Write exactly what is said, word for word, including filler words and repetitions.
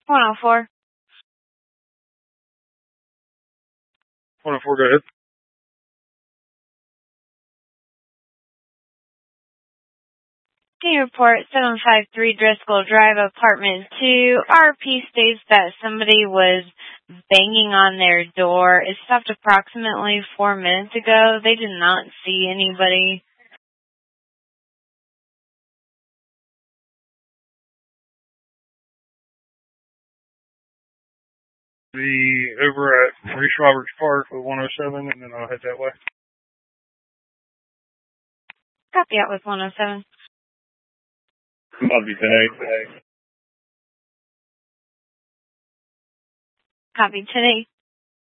one oh four. one oh four, go ahead. Can you report seven five three Driscoll Drive, apartment two? R P states that somebody was banging on their door. It stopped approximately four minutes ago. They did not see anybody. Be over at Reese Roberts Park with one oh seven, and then I'll head that way. Copy out with one oh seven. Copy today. Copy today.